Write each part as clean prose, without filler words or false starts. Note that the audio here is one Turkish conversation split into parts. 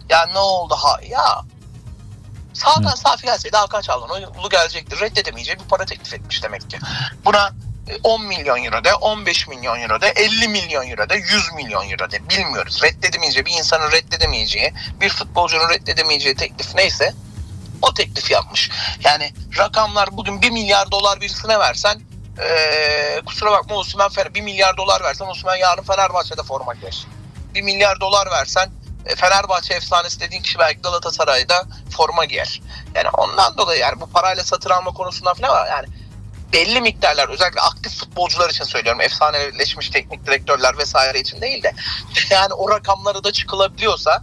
Ya ne oldu ya? Hakan Safi gelseydi Hakan Çalhanoğlu gelecekti. Reddedemeyeceği bir para teklif etmiş demek ki. Buna 10 milyon euro de, 15 milyon euro de, 50 milyon euro de, 100 milyon euro de bilmiyoruz. Reddedemeyeceği, bir insanın reddedemeyeceği, bir futbolcunun reddedemeyeceği teklif neyse o teklifi yapmış. Yani rakamlar bugün 1 milyar dolar birisine versen kusura bakma Osimhen 1 milyar dolar versen Osimhen yarın Fenerbahçe'de forma giyer. 1 milyar dolar versen Fenerbahçe efsanesi dediğin kişi belki Galatasaray'da forma giyer. Yani ondan dolayı yani bu parayla satın alma konusundan falan var. Yani belli miktarlar, özellikle aktif futbolcular için söylüyorum, efsaneleşmiş teknik direktörler vesaire için değil de yani o rakamlara da çıkılabiliyorsa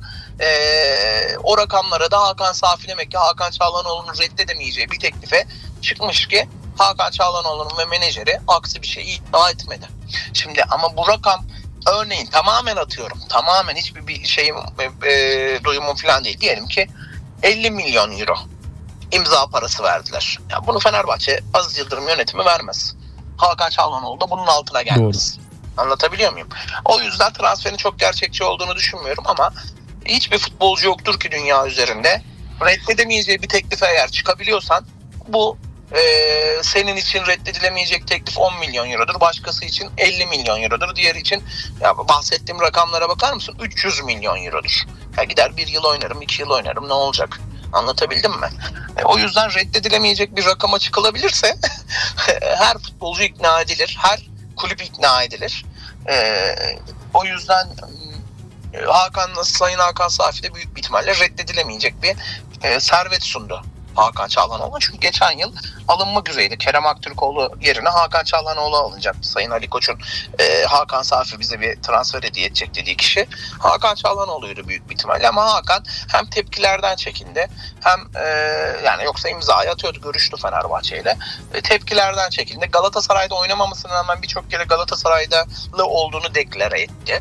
o rakamlara da Hakan Safi demek ki Hakan Çalhanoğlu'nun reddedemeyeceği bir teklife çıkmış ki Hakan Çalhanoğlu'nun ve menajeri aksi bir şeyi iddia etmedi. Şimdi ama bu rakam örneğin tamamen atıyorum, tamamen hiçbir bir şeyim duyumum falan değil, diyelim ki 50 milyon euro imza parası verdiler. Ya bunu Fenerbahçe Aziz Yıldırım yönetimi vermez. Hakan Çalhanoğlu da bunun altına gelmez. Doğru. Anlatabiliyor muyum? O yüzden transferin çok gerçekçi olduğunu düşünmüyorum ama hiçbir futbolcu yoktur ki dünya üzerinde reddedemeyeceği bir teklife eğer çıkabiliyorsan bu senin için reddedilemeyecek teklif 10 milyon eurodur. Başkası için 50 milyon eurodur. Diğeri için ya bahsettiğim rakamlara bakar mısın? 300 milyon eurodur. Ya gider bir yıl oynarım, 2 yıl oynarım, ne olacak? Anlatabildim mi? O yüzden reddedilemeyecek bir rakama çıkılabilirse her futbolcu ikna edilir. Her kulüp ikna edilir. O yüzden Sayın Hakan Safi de büyük bir ihtimalle reddedilemeyecek bir servet sundu Hakan Çalhanoğlu. Çünkü geçen yıl alınma üzereydi. Kerem Aktürkoğlu yerine Hakan Çalhanoğlu alınacaktı. Sayın Ali Koç'un Hakan Safi bize bir transfer hediye edecek dediği kişi Hakan Çalhanoğlu'ydu büyük bir ihtimalle. Ama Hakan hem tepkilerden çekindi hem yani yoksa imzayı atıyordu, görüştü Fenerbahçe ile. Tepkilerden çekindi. Galatasaray'da oynamamasına rağmen birçok kere Galatasaray'da olduğunu deklare etti.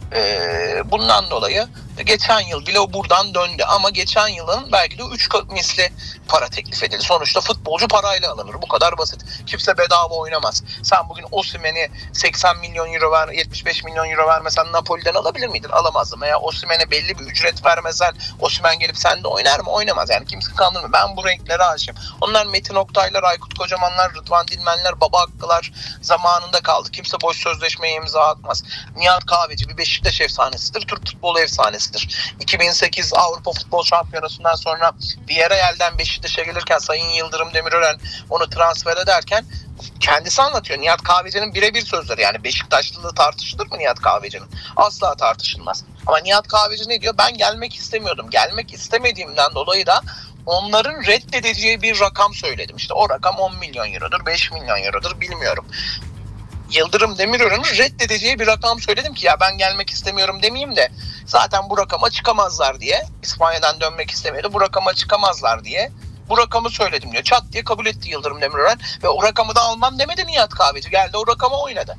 Bundan dolayı geçen yıl bile o buradan döndü ama geçen yılın belki de 3 misli para teklif edildi. Sonuçta futbolcu parayla alınır. Bu kadar basit. Kimse bedava oynamaz. Sen bugün Osimhen'i 80 milyon euro 75 milyon euro vermesen Napoli'den alabilir miydin? Alamazdın. Veya Osimhen'e belli bir ücret vermesen Osimhen gelip sende oynar mı? Oynamaz. Yani kimse kandırmıyor. Ben bu renklere aşığım. Onlar Metin Oktaylar, Aykut Kocamanlar, Rıdvan Dilmenler, Baba Hakkılar zamanında kaldı. Kimse boş sözleşmeye imza atmaz. Nihat Kahveci bir Beşiktaş efsanesidir. Türk futbolu efsanesidir. 2008 Avrupa Futbol Şampiyonası'ndan sonra Villarreal'den Beşiktaş'a gelirken Sayın Yıldırım Demirören onu transfer ederken kendisi anlatıyor. Nihat Kahveci'nin birebir sözleri, yani Beşiktaşlılığı tartışılır mı Nihat Kahveci'nin? Asla tartışılmaz. Ama Nihat Kahveci ne diyor? Ben gelmek istemiyordum. Gelmek istemediğimden dolayı da onların reddedeceği bir rakam söyledim. İşte o rakam 10 milyon eurodur, 5 milyon eurodur bilmiyorum. Yıldırım Demirören'in reddedeceği bir rakam söyledim ki ya ben gelmek istemiyorum demeyeyim de zaten bu rakama çıkamazlar diye, İspanya'dan dönmek istemiyordu, bu rakama çıkamazlar diye bu rakamı söyledim diyor. Çat diye kabul etti Yıldırım Demirören ve o rakamı da almam demedi Nihat Kahveci. Geldi o rakama oynadı.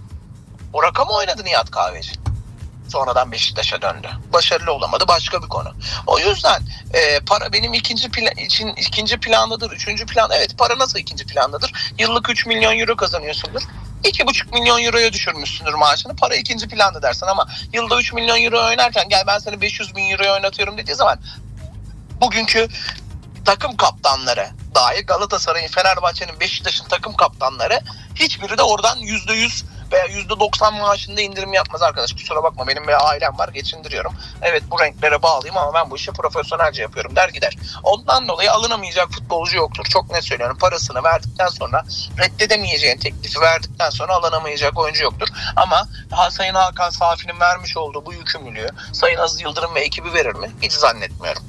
O rakama oynadı Nihat Kahveci. Sonradan Beşiktaş'a döndü. Başarılı olamadı, başka bir konu. O yüzden para benim ikinci plandadır, üçüncü plan. Evet, para nasıl ikinci plandadır? Yıllık 3 milyon euro kazanıyorsundur. 2,5 milyon euroya düşürmüşsündür maaşını. Para ikinci planda dersin ama yılda 3 milyon euro oynarken gel ben seni 500 bin euroya oynatıyorum dediği zaman bugünkü takım kaptanları, dahi Galatasaray'ın, Fenerbahçe'nin, Beşiktaş'ın takım kaptanları hiçbiri de oradan %100 veya %90 maaşında indirim yapmaz arkadaş. Kusura bakma, benim bir ailem var, geçindiriyorum. Evet, bu renklere bağlıyım ama ben bu işi profesyonelce yapıyorum der gider. Ondan dolayı alınamayacak futbolcu yoktur. Çok net söylüyorum. Parasını verdikten sonra, reddedemeyeceğin teklifi verdikten sonra alınamayacak oyuncu yoktur. Ama Sayın Hakan Safi'nin vermiş olduğu bu yükümlülüğü Sayın Aziz Yıldırım ve ekibi verir mi? Hiç zannetmiyorum.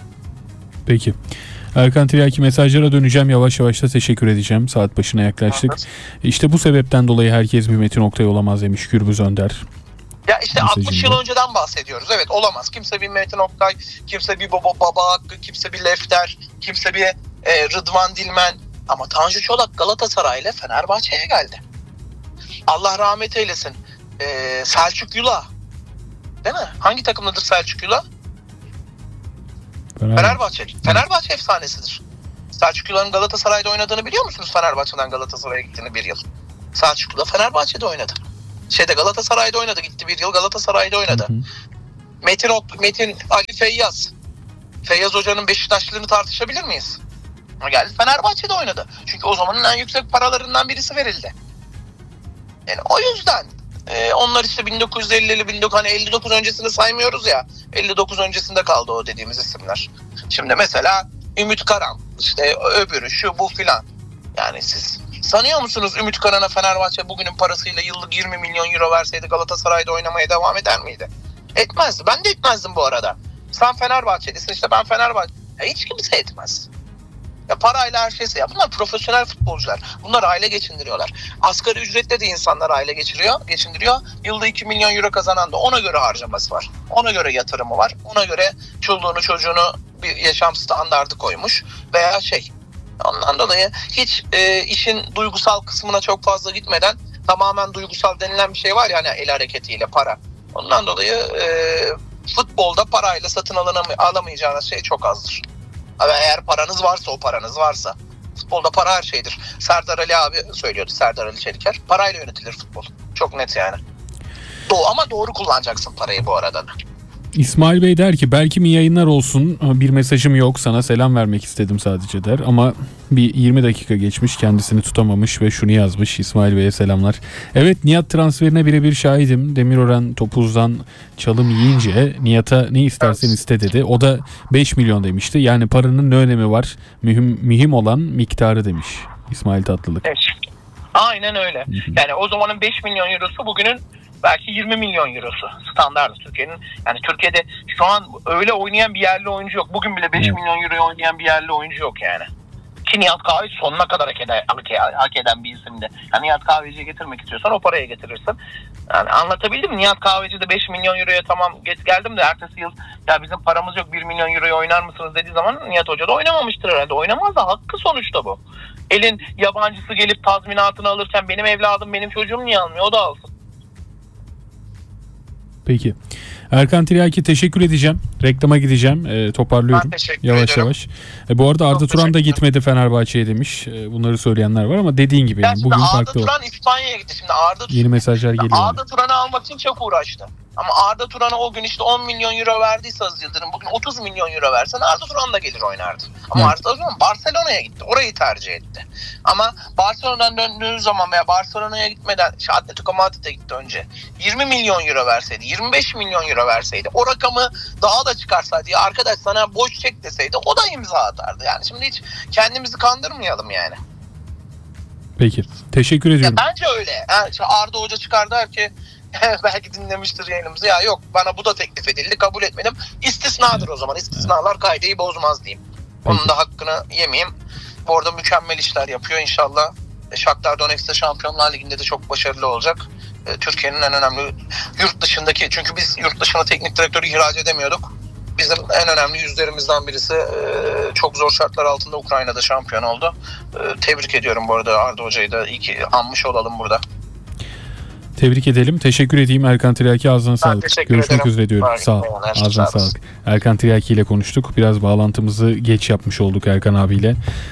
Peki. Erkan Tiryaki, mesajlara döneceğim. Yavaş yavaş da teşekkür edeceğim. Saat başına yaklaştık. Aha. İşte bu sebepten dolayı herkes bir Metin Oktay olamaz demiş Gürbüz Önder. Ya işte 60 yıl önceden bahsediyoruz. Evet, olamaz. Kimse bir Metin Oktay, kimse bir Baba Hakkı, kimse bir Lefter, kimse bir Rıdvan Dilmen. Ama Tanju Çolak Galatasaray ile Fenerbahçe'ye geldi. Allah rahmet eylesin. Selçuk Yula. Değil mi? Hangi takımdadır Selçuk Yula? Fenerbahçe. Fenerbahçe efsanesidir. Selçuk Yula'nın Galatasaray'da oynadığını biliyor musunuz? Fenerbahçe'den Galatasaray'a gittiğini bir yıl. Selçuk Yula Fenerbahçe'de oynadı. Galatasaray'da oynadı. Gitti bir yıl Galatasaray'da oynadı. Hı hı. Metin Ali Feyyaz. Feyyaz Hoca'nın Beşiktaşlılığını tartışabilir miyiz? O geldi Fenerbahçe'de oynadı. Çünkü o zamanın en yüksek paralarından birisi verildi. Yani o yüzden onlar işte 1950'li hani 59 öncesini saymıyoruz ya. 59 öncesinde kaldı o dediğimiz isimler. Şimdi mesela Ümit Karan, işte öbürü şu bu filan. Yani siz sanıyor musunuz Ümit Karan'a Fenerbahçe bugünün parasıyla yıllık 20 milyon euro verseydi Galatasaray'da oynamaya devam eder miydi? Etmezdi. Ben de etmezdim bu arada. Sen Fenerbahçelisin, işte ben Fenerbahçe. Hiç kimse etmez. Ya parayla her şeyse ya. Bunlar profesyonel futbolcular. Bunlar aile geçindiriyorlar. Asgari ücretle de insanlar aile geçindiriyor. Yılda 2 milyon euro kazanan da ona göre harcaması var. Ona göre yatırımı var. Ona göre çoluğunu çocuğunu bir yaşam standardı koymuş. Veya ondan dolayı hiç işin duygusal kısmına çok fazla gitmeden tamamen duygusal denilen bir şey var ya hani el hareketiyle para. Ondan dolayı futbolda parayla satın alamayacağınız şey çok azdır. Ama eğer paranız varsa o paranız varsa. Futbolda para her şeydir. Serdar Ali abi söylüyordu, Serdar Ali Çeliker. Parayla yönetilir futbol. Çok net yani. Ama doğru kullanacaksın parayı bu arada da. İsmail Bey der ki belki mi yayınlar olsun, bir mesajım yok, sana selam vermek istedim sadece der. Ama bir 20 dakika geçmiş, kendisini tutamamış ve şunu yazmış. İsmail Bey'e selamlar. Evet, Nihat transferine birebir şahidim. Demirören topuzdan çalım yiyince Nihat'a ne istersen iste dedi. O da 5 milyon demişti. Yani paranın ne önemi var? Mühim olan miktarı demiş İsmail Tatlılık. Evet. Aynen öyle. Yani o zamanın 5 milyon eurosu bugünün belki 20 milyon eurosu standart Türkiye'nin. Yani Türkiye'de şu an öyle oynayan bir yerli oyuncu yok. Bugün bile 5 milyon euroya oynayan bir yerli oyuncu yok yani. Ki Nihat Kahveci sonuna kadar hak eden bir isimdi. Yani Nihat Kahveci'yi getirmek istiyorsan o paraya getirirsin. Yani anlatabildim mi? Nihat Kahveci de 5 milyon euroya tamam geldim de ertesi yıl ya bizim paramız yok 1 milyon euroya oynar mısınız dediği zaman Nihat Hoca da oynamamıştır herhalde. Oynamaz da hakkı sonuçta bu. Elin yabancısı gelip tazminatını alırken benim evladım benim çocuğum niye almıyor? O da alsın. Peki. Erkan Tiryaki teşekkür edeceğim. Reklama gideceğim. Toparlıyorum yavaş yavaş. Bu arada Arda Turan da gitmedi Fenerbahçe'ye demiş. Bunları söyleyenler var ama dediğin gibi yani bugün farklı. Arda Turan İspanya'ya gitti. Şimdi yeni mesajlar geliyor. Arda Turan'ı almak için çok uğraştı. Ama Arda Turan'a o gün işte 10 milyon euro verdiyse Aziz Yıldırım bugün 30 milyon euro versen Arda Turan da gelir oynardı. Ama evet. Arda Turan Barcelona'ya gitti. Orayı tercih etti. Ama Barcelona'dan döndüğü zaman veya Barcelona'ya gitmeden Atletico Madrid'e gitti önce. 20 milyon euro verseydi, 25 milyon euro verseydi, o rakamı daha da çıkarsaydı ya arkadaş sana boş çek deseydi o da imza atardı. Yani şimdi hiç kendimizi kandırmayalım yani. Peki. Teşekkür ediyorum. Ya bence öyle. Yani Arda Hoca çıkar der ki belki dinlemiştir yayınımızı. Ya yok bana bu da teklif edildi kabul etmedim. İstisnadır o zaman. İstisnalar kaideyi bozmaz diyeyim. Peki. Onun da hakkını yemeyeyim. Bu arada mükemmel işler yapıyor inşallah. Shakhtar Donetsk'te Şampiyonlar Ligi'nde de çok başarılı olacak. Türkiye'nin en önemli yurt dışındaki çünkü biz yurt dışına teknik direktörü ihraç edemiyorduk. Bizim en önemli yüzlerimizden birisi çok zor şartlar altında Ukrayna'da şampiyon oldu. Tebrik ediyorum bu arada Arda Hoca'yı da iyi ki anmış olalım burada. Tebrik edelim. Teşekkür edeyim Erkan Tiryaki, ağzına sağlık. Görüşmek üzere diyorum. Sağ ol. Ağzına sağlık. Erkan Tiryaki ile konuştuk. Biraz bağlantımızı geç yapmış olduk Erkan abiyle.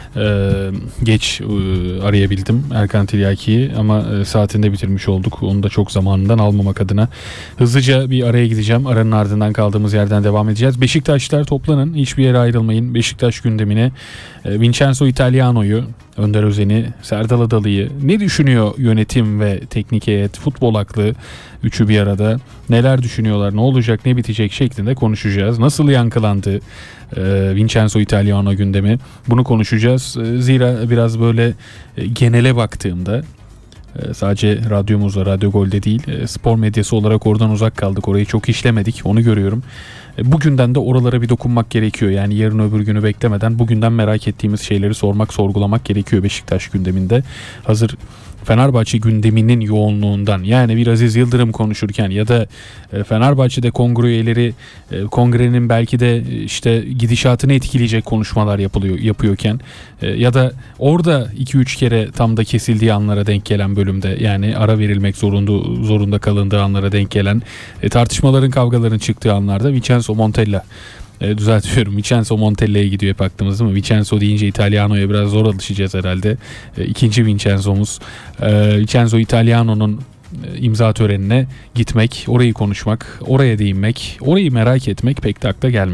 Geç arayabildim Erkan Tiryaki'yi ama saatinde bitirmiş olduk. Onu da çok zamanından almamak adına. Hızlıca bir araya gideceğim. Aranın ardından kaldığımız yerden devam edeceğiz. Beşiktaşlar toplanın. Hiçbir yere ayrılmayın. Beşiktaş gündemine Vincenzo Italiano'yu, Önder Özen'i, Serdal Adalı'yı, ne düşünüyor yönetim ve teknik heyet, futbol aklı üçü bir arada, neler düşünüyorlar, ne olacak, ne bitecek şeklinde konuşacağız. Nasıl yankılandı Vincenzo Italiano gündemi, bunu konuşacağız. Zira biraz böyle genele baktığımda sadece radyomuzda, Radyo Gol'de değil, spor medyası olarak oradan uzak kaldık. Orayı çok işlemedik, onu görüyorum. Bugünden de oralara bir dokunmak gerekiyor. Yani yarın öbür günü beklemeden bugünden merak ettiğimiz şeyleri sormak, sorgulamak gerekiyor Beşiktaş gündeminde. Hazır Fenerbahçe gündeminin yoğunluğundan, yani bir Aziz Yıldırım konuşurken ya da Fenerbahçe'de kongre üyeleri kongrenin belki de işte gidişatını etkileyecek konuşmalar yapıyorken ya da orada 2-3 kere tam da kesildiği anlara denk gelen bölümde, yani ara verilmek zorunda kalındığı anlara denk gelen tartışmaların, kavgaların çıktığı anlarda Vincenzo Montella, düzeltiyorum, Vincenzo Montella'ya gidiyor hep aklımız değil mi? Vincenzo deyince Italiano'ya biraz zor alışacağız herhalde. İkinci Vincenzo'muz. Vincenzo Italiano'nun imza törenine gitmek, orayı konuşmak, oraya değinmek, orayı merak etmek pek de akla gelmedi.